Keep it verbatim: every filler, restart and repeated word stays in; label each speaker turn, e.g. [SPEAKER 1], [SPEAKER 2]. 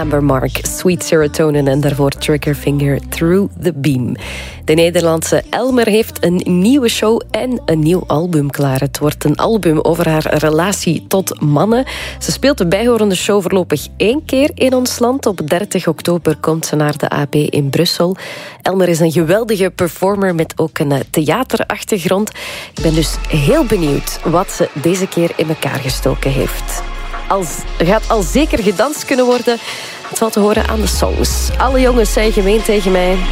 [SPEAKER 1] Amber Mark, Sweet Serotonin en daarvoor Triggerfinger, Through the Beam. De Nederlandse Elmer heeft een nieuwe show en een nieuw album klaar. Het wordt een album over haar relatie tot mannen. Ze speelt de bijhorende show voorlopig één keer in ons land. Op dertig oktober komt ze naar de A B in Brussel. Elmer is een geweldige performer met ook een theaterachtergrond. Ik ben dus heel benieuwd wat ze deze keer in elkaar gestoken heeft. Als, er gaat al zeker gedanst kunnen worden. Het valt te horen aan de songs. Alle jongens zijn gemeen tegen mij.